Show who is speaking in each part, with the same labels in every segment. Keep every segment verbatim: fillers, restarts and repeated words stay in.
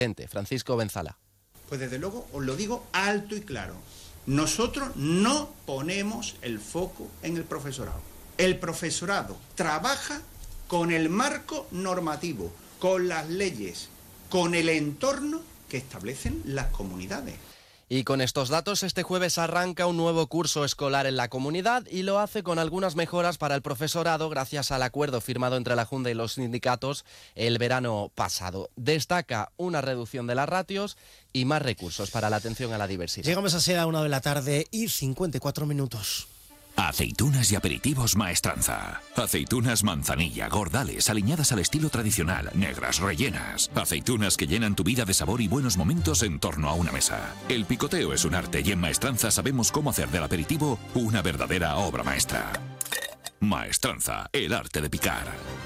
Speaker 1: Francisco Benzala.
Speaker 2: Pues desde luego os lo digo alto y claro. Nosotros no ponemos el foco en el profesorado. El profesorado trabaja con el marco normativo, con las leyes, con el entorno que establecen las comunidades.
Speaker 1: Y con estos datos, este jueves arranca un nuevo curso escolar en la comunidad y lo hace con algunas mejoras para el profesorado gracias al acuerdo firmado entre la Junta y los sindicatos el verano pasado. Destaca una reducción de las ratios y más recursos para la atención a la diversidad.
Speaker 3: Llegamos a ser a una de la tarde y cincuenta y cuatro minutos.
Speaker 4: Aceitunas y aperitivos Maestranza. Aceitunas manzanilla, gordales, aliñadas al estilo tradicional, negras, rellenas. Aceitunas que llenan tu vida de sabor y buenos momentos en torno a una mesa. El picoteo es un arte y en Maestranza sabemos cómo hacer del aperitivo una verdadera obra maestra. Maestranza, el arte de picar.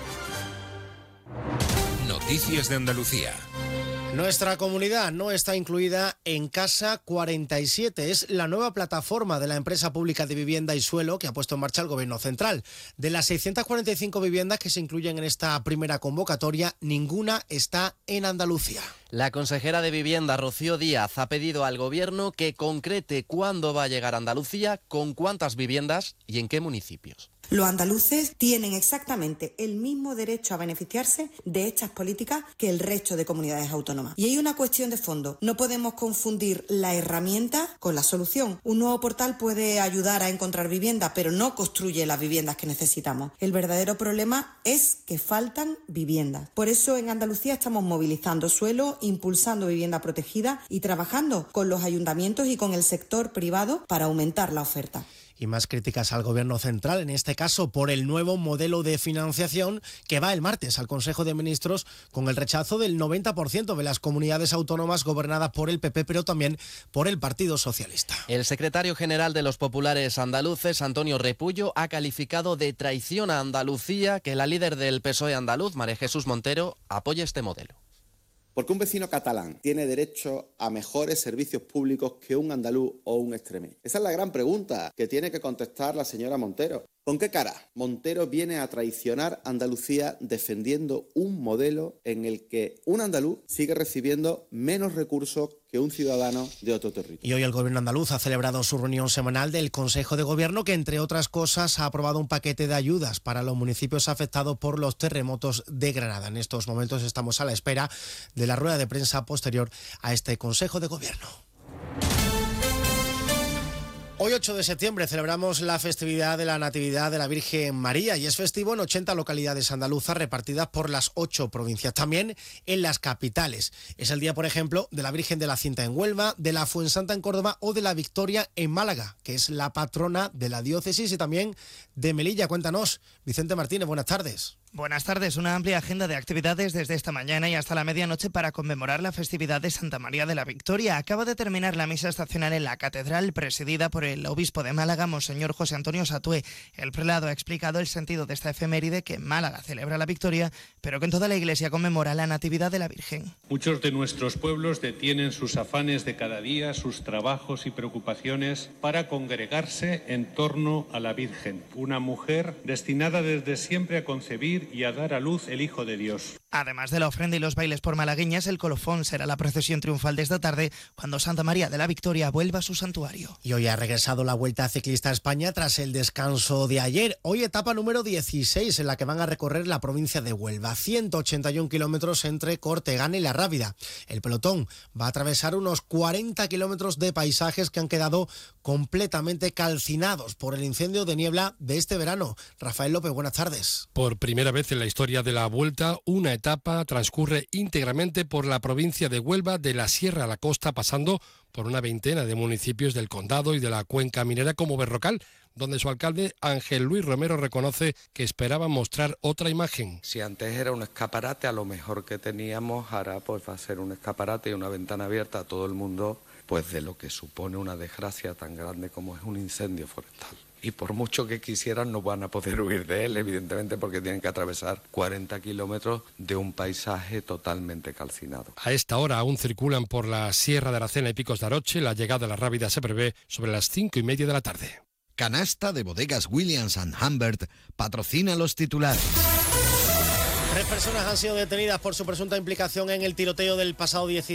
Speaker 5: Noticias de Andalucía.
Speaker 3: Nuestra comunidad no está incluida en Casa cuarenta y siete. Es la nueva plataforma de la empresa pública de vivienda y suelo que ha puesto en marcha el Gobierno central. De las seiscientas cuarenta y cinco viviendas que se incluyen en esta primera convocatoria, ninguna está en Andalucía.
Speaker 1: La consejera de Vivienda, Rocío Díaz, ha pedido al Gobierno que concrete cuándo va a llegar a Andalucía, con cuántas viviendas y en qué municipios.
Speaker 6: Los andaluces tienen exactamente el mismo derecho a beneficiarse de estas políticas que el resto de comunidades autónomas. Y hay una cuestión de fondo. No podemos confundir la herramienta con la solución. Un nuevo portal puede ayudar a encontrar vivienda, pero no construye las viviendas que necesitamos. El verdadero problema es que faltan viviendas. Por eso en Andalucía estamos movilizando suelo, impulsando vivienda protegida y trabajando con los ayuntamientos y con el sector privado para aumentar la oferta.
Speaker 3: Y más críticas al Gobierno central, en este caso por el nuevo modelo de financiación que va el martes al Consejo de Ministros con el rechazo del noventa por ciento de las comunidades autónomas gobernadas por el P P, pero también por el Partido Socialista.
Speaker 1: El secretario general de los populares andaluces, Antonio Repullo, ha calificado de traición a Andalucía que la líder del P S O E andaluz, María Jesús Montero, apoye este modelo.
Speaker 7: Porque un vecino catalán tiene derecho a mejores servicios públicos que un andaluz o un extremeño. Esa es la gran pregunta que tiene que contestar la señora Montero. ¿Con qué cara Montero viene a traicionar a Andalucía defendiendo un modelo en el que un andaluz sigue recibiendo menos recursos que un ciudadano de otro territorio?
Speaker 3: Y hoy el Gobierno andaluz ha celebrado su reunión semanal del Consejo de Gobierno que, entre otras cosas, ha aprobado un paquete de ayudas para los municipios afectados por los terremotos de Granada. En estos momentos estamos a la espera de la rueda de prensa posterior a este Consejo de Gobierno. Hoy, ocho de septiembre, celebramos la festividad de la Natividad de la Virgen María y es festivo en ochenta localidades andaluzas repartidas por las ocho provincias, también en las capitales. Es el día, por ejemplo, de la Virgen de la Cinta en Huelva, de la Fuensanta en Córdoba o de la Victoria en Málaga, que es la patrona de la diócesis, y también de Melilla. Cuéntanos, Vicente Martínez, buenas tardes.
Speaker 8: Buenas tardes. Una amplia agenda de actividades desde esta mañana y hasta la medianoche para conmemorar la festividad de Santa María de la Victoria. Acaba de terminar la misa estacional en la catedral, presidida por el obispo de Málaga, Monseñor José Antonio Satué. El prelado ha explicado el sentido de esta efeméride, que Málaga celebra la Victoria, pero que en toda la iglesia conmemora la Natividad de la Virgen.
Speaker 9: Muchos de nuestros pueblos detienen sus afanes de cada día, sus trabajos y preocupaciones para congregarse en torno a la Virgen, una mujer destinada desde siempre a concebir y a dar a luz el Hijo de Dios.
Speaker 8: Además de la ofrenda y los bailes por malagueñas, el colofón será la procesión triunfal de esta tarde, cuando Santa María de la Victoria vuelva a su santuario.
Speaker 3: Y hoy ha regresado la Vuelta Ciclista a España tras el descanso de ayer. Hoy etapa número dieciséis, en la que van a recorrer la provincia de Huelva. ciento ochenta y un kilómetros entre Cortegana y La Rábida. El pelotón va a atravesar unos cuarenta kilómetros de paisajes que han quedado completamente calcinados por el incendio de niebla de este verano. Rafael López, buenas tardes.
Speaker 10: Por primera vez en la historia de la Vuelta, una etapa transcurre íntegramente por la provincia de Huelva, de la Sierra a la costa, pasando por una veintena de municipios del condado y de la cuenca minera como Berrocal, donde su alcalde Ángel Luis Romero reconoce que esperaba mostrar otra imagen.
Speaker 11: Si antes era un escaparate, a lo mejor que teníamos, ahora pues va a ser un escaparate y una ventana abierta a todo el mundo, pues de lo que supone una desgracia tan grande como es un incendio forestal. Y por mucho que quisieran no van a poder huir de él, evidentemente, porque tienen que atravesar cuarenta kilómetros de un paisaje totalmente calcinado.
Speaker 10: A esta hora aún circulan por la Sierra de Aracena y Picos de Aroche. La llegada a La Rábida se prevé sobre las cinco y media de la tarde.
Speaker 12: Canasta de bodegas Williams and Humbert patrocina los titulares.
Speaker 3: Tres personas han sido detenidas por su presunta implicación en el tiroteo del pasado dieciséis